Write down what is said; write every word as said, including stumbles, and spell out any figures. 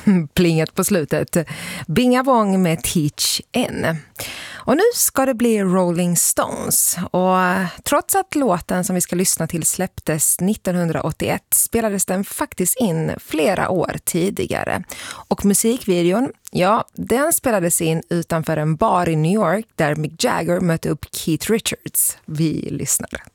plingat på slutet. Binga Wong med Teach N. Och nu ska det bli Rolling Stones. Och trots att låten som vi ska lyssna till släpptes nittonhundraåttioett spelades den faktiskt in flera år tidigare. Och musikvideon, ja, den spelades in utanför en bar i New York där Mick Jagger mötte upp Keith Richards. Vi lyssnar.